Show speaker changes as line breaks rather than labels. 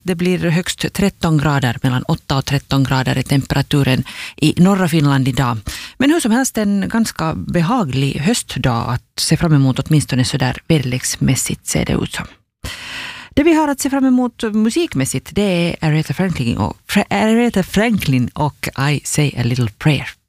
Det blir högst 13 grader, mellan 8 och 13 grader är temperaturen i norra Finland idag. Men hur som helst en ganska behaglig höstdag att se fram emot, åtminstone så där väderleksmässigt ser det ut som. Det vi har att se fram emot musikmässigt, det är Aretha Franklin och I Say a Little Prayer.